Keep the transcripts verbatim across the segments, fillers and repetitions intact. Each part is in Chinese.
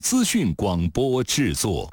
资讯广播制作。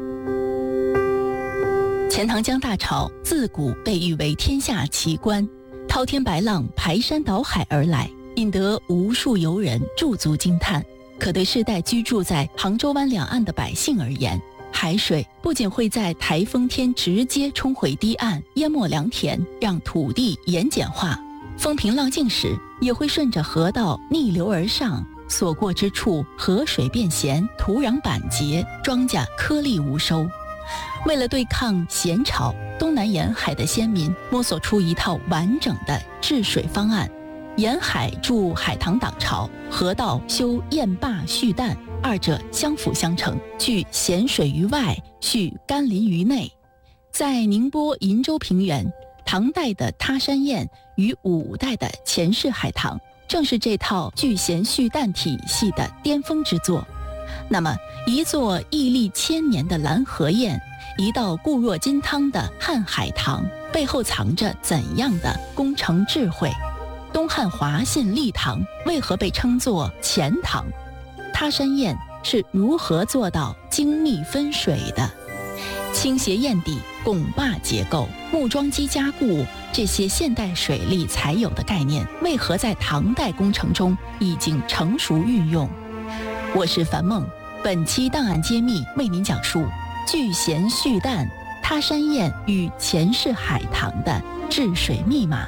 钱塘江大潮自古被誉为天下奇观，滔天白浪排山倒海而来，引得无数游人驻足惊叹。可对世代居住在杭州湾两岸的百姓而言，海水不仅会在台风天直接冲回堤岸，淹没良田，让土地盐碱化；风平浪静时，也会顺着河道逆流而上，所过之处，河水变咸，土壤板结，庄稼颗粒无收。为了对抗咸潮，东南沿海的先民摸索出一套完整的治水方案：沿海筑海塘挡潮，河道修堰坝蓄淡，二者相辅相成，聚咸水于外，蓄甘霖于内。在宁波鄞州平原，唐代的他山堰与五代的钱氏海棠，正是这套聚咸蓄淡体系的巅峰之作。那么，一座屹立千年的蓝河堰，一道固若金汤的汉海棠，背后藏着怎样的工程智慧？东汉华信立堂为何被称作钱塘？他山堰是如何做到精密分水的？倾斜堰底、拱坝结构、木桩基加固，这些现代水利才有的概念，为何在唐代工程中已经成熟运用？我是樊梦，本期档案揭秘为您讲述聚咸蓄淡他山堰与钱氏海棠的治水密码。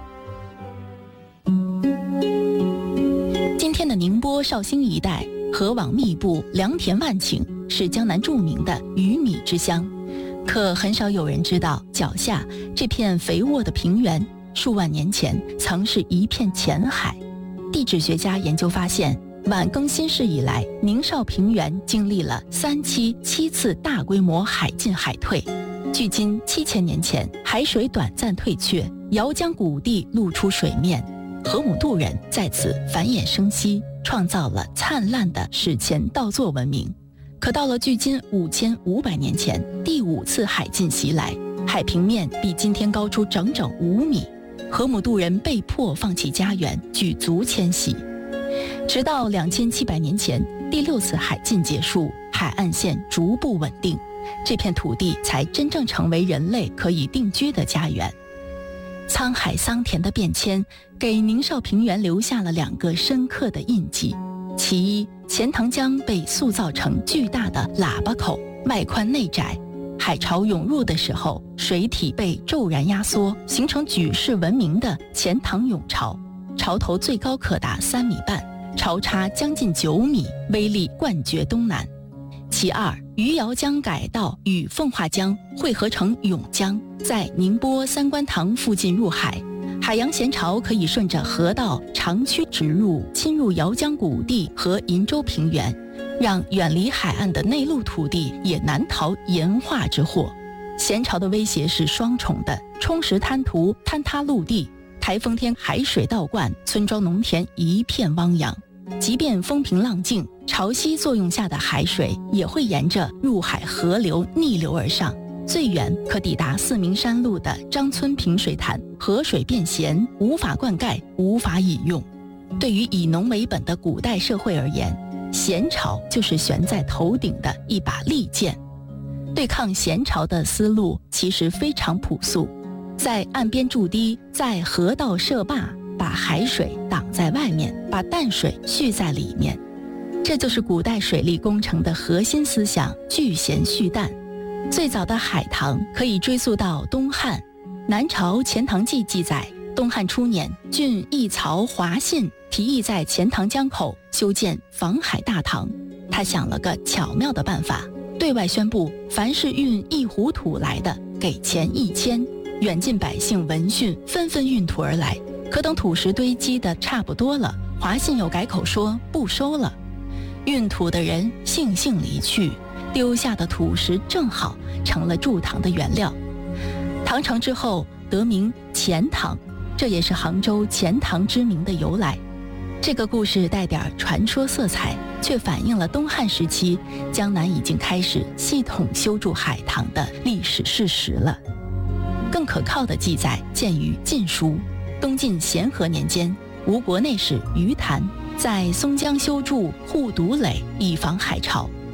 今天的宁波绍兴一带河网密布，良田万顷，是江南著名的鱼米之乡。可很少有人知道，脚下这片肥沃的平原，数万年前曾是一片浅海。地质学家研究发现，晚更新世以来，宁绍平原经历了三期七次大规模海进海退。距今七千年前，海水短暂退却，姚江谷地露出水面，河姆渡人在此繁衍生息，创造了灿烂的史前稻作文明。可到了距今五千五百年前，第五次海进袭来，海平面比今天高出整整五米，河姆渡人被迫放弃家园，举族迁徙。直到两千七百年前，第六次海进结束，海岸线逐步稳定，这片土地才真正成为人类可以定居的家园。沧海桑田的变迁，给宁绍平原留下了两个深刻的印记。其一，钱塘江被塑造成巨大的喇叭口，外宽内窄，海潮涌入的时候，水体被骤然压缩，形成举世闻名的钱塘涌潮，潮头最高可达三米半，潮差将近九米，威力冠绝东南。其二，余姚江改道与奉化江汇合成涌江，在宁波三官塘附近入海，海洋咸潮可以顺着河道长驱直入，侵入姚江谷地和鄞州平原，让远离海岸的内陆土地也难逃盐化之祸。咸潮的威胁是双重的，冲蚀滩涂，坍塌陆地，台风天海水倒灌，村庄农田一片汪洋。即便风平浪静，潮汐作用下的海水也会沿着入海河流逆流而上，最远可抵达四明山路的张村平水潭，河水变咸，无法灌溉，无法饮用。对于以农为本的古代社会而言，咸潮就是悬在头顶的一把利剑。对抗咸潮的思路其实非常朴素，在岸边筑堤，在河道设坝，把海水挡在外面，把淡水蓄在里面。这就是古代水利工程的核心思想，聚咸蓄淡。最早的海棠可以追溯到东汉，南朝《钱塘记》记载，东汉初年，郡邑曹华信提议在钱塘江口修建防海大塘。他想了个巧妙的办法，对外宣布，凡是运一斛土来的，给钱一千。远近百姓闻讯，纷纷运土而来。可等土石堆积的差不多了，华信又改口说不收了。运土的人悻悻离去，丢下的土石正好成了筑塘的原料。塘成之后得名钱塘，这也是杭州钱塘之名的由来。这个故事带点传说色彩，却反映了东汉时期江南已经开始系统修筑海塘的历史事实了。更可靠的记载见于《晋书》。东晋咸和年间，吴国内史于谭在松江修筑护渎垒，以防海潮。